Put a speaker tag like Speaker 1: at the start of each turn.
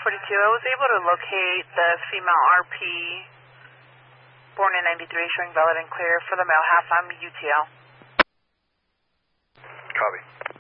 Speaker 1: 42. I was able to locate the female RP born in 93 showing valid and clear for the male half. I'm UTL.
Speaker 2: Copy.